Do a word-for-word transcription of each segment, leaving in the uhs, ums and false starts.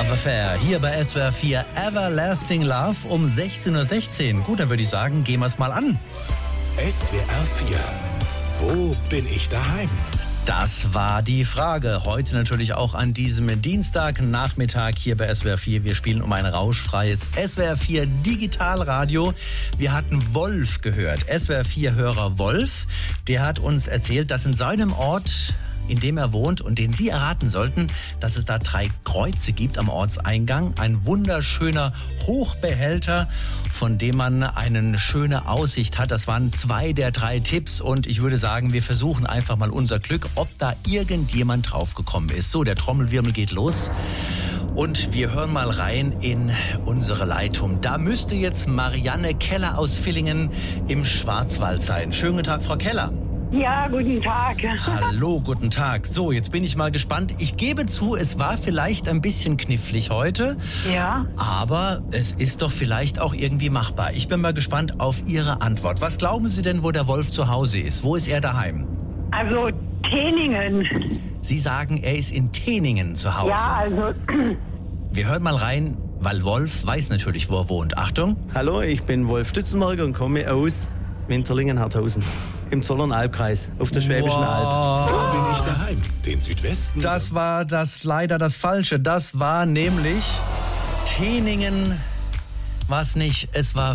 Love Affair hier bei S W R vier Everlasting Love um sechzehn Uhr sechzehn. Gut, dann würde ich sagen, gehen wir es mal an. S W R vier. Wo bin ich daheim? Das war die Frage. Heute natürlich auch an diesem Dienstagnachmittag hier bei S W R vier. Wir spielen um ein rauschfreies S W R vier Digitalradio. Wir hatten Wolf gehört. S W R vier-Hörer Wolf, der hat uns erzählt, dass in seinem Ort, in dem er wohnt und den Sie erraten sollten, dass es da drei Kreuze gibt am Ortseingang. Ein wunderschöner Hochbehälter, von dem man eine schöne Aussicht hat. Das waren zwei der drei Tipps und ich würde sagen, wir versuchen einfach mal unser Glück, ob da irgendjemand draufgekommen ist. So, der Trommelwirbel geht los und wir hören mal rein in unsere Leitung. Da müsste jetzt Marianne Keller aus Villingen im Schwarzwald sein. Schönen guten Tag, Frau Keller. Ja, guten Tag. Hallo, guten Tag. So, jetzt bin ich mal gespannt. Ich gebe zu, es war vielleicht ein bisschen knifflig heute. Ja. Aber es ist doch vielleicht auch irgendwie machbar. Ich bin mal gespannt auf Ihre Antwort. Was glauben Sie denn, wo der Wolf zu Hause ist? Wo ist er daheim? Also Teningen. Sie sagen, er ist in Teningen zu Hause. Ja, also... Wir hören mal rein, weil Wolf weiß natürlich, wo er wohnt. Achtung. Hallo, ich bin Wolf Stützenberger und komme aus Winterlingen-Harthausen. Im Zollern-Albkreis, auf der Schwäbischen wow. Alb. Wo bin ich daheim? Den Südwesten? Das war das leider das Falsche. Das war nämlich Teningen. Was nicht? Es war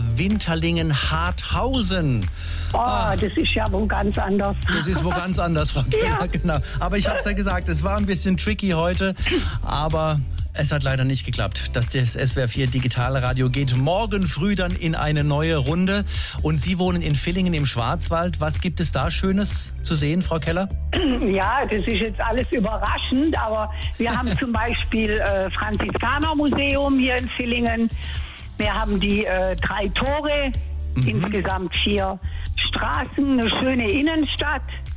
Winterlingen-Harthausen. Oh, ah, das ist ja wo ganz anders. Das ist wo ganz anders, Frau Keller, Ja. genau. Aber ich habe es ja gesagt, es war ein bisschen tricky heute, aber es hat leider nicht geklappt. Das, das S W R vier Digitalradio geht morgen früh dann in eine neue Runde. Und Sie wohnen in Villingen im Schwarzwald. Was gibt es da Schönes zu sehen, Frau Keller? Ja, das ist jetzt alles überraschend, aber wir haben zum Beispiel äh, Franziskanermuseum hier in Villingen. Wir haben die äh, drei Tore, mhm. insgesamt vier Straßen, eine schöne Innenstadt.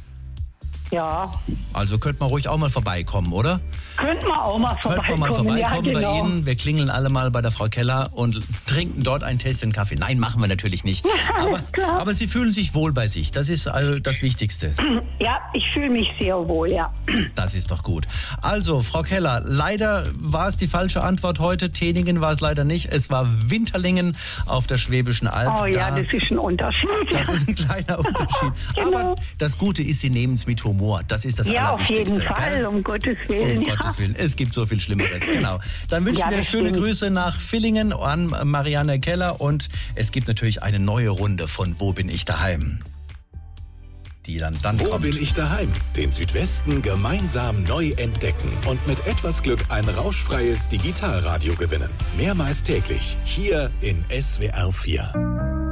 Ja. Also könnte man ruhig auch mal vorbeikommen, oder? Könnten wir auch mal vorbeikommen. Könnte man mal vorbeikommen ja, genau. bei Ihnen. Wir klingeln alle mal bei der Frau Keller und trinken dort ein Tässchen Kaffee. Nein, machen wir natürlich nicht. Aber, aber Sie fühlen sich wohl bei sich. Das ist also das Wichtigste. Ja, ich fühle mich sehr wohl, ja. Das ist doch gut. Also, Frau Keller, leider war es die falsche Antwort heute. Teningen war es leider nicht. Es war Winterlingen auf der Schwäbischen Alb. Oh ja, da, das ist ein Unterschied. Das ist ein kleiner Unterschied. Genau. Aber das Gute ist, Sie nehmen es mit Humor. Das ist das Ja, auf Allerwichtigste. jeden Fall, gell? um Gottes Willen. Um ja. Gottes Willen. Es gibt so viel Schlimmeres. Genau. Dann wünschen Ja, wir das schöne stimmt. Grüße nach Villingen an Marianne Keller und es gibt natürlich eine neue Runde von Wo bin ich daheim? Die dann dann Wo kommt. bin ich daheim? Den Südwesten gemeinsam neu entdecken und mit etwas Glück ein rauschfreies Digitalradio gewinnen. Mehrmals täglich hier in S W R vier.